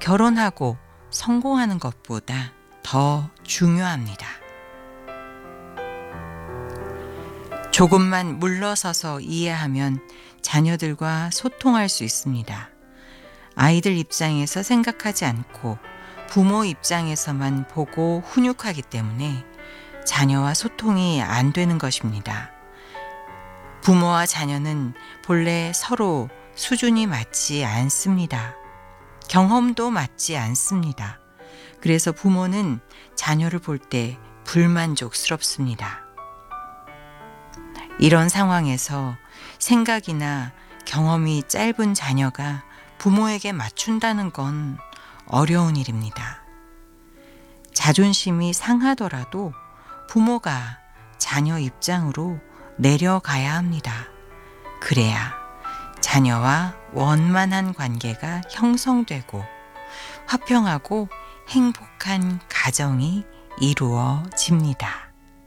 결혼하고 성공하는 것보다 더 중요합니다. 조금만 물러서서 이해하면 자녀들과 소통할 수 있습니다. 아이들 입장에서 생각하지 않고 부모 입장에서만 보고 훈육하기 때문에 자녀와 소통이 안 되는 것입니다. 부모와 자녀는 본래 서로 수준이 맞지 않습니다. 경험도 맞지 않습니다. 그래서 부모는 자녀를 볼 때 불만족스럽습니다. 이런 상황에서 생각이나 경험이 짧은 자녀가 부모에게 맞춘다는 건 어려운 일입니다. 자존심이 상하더라도 부모가 자녀 입장으로 내려가야 합니다. 그래야 자녀와 원만한 관계가 형성되고 화평하고 행복한 가정이 이루어집니다.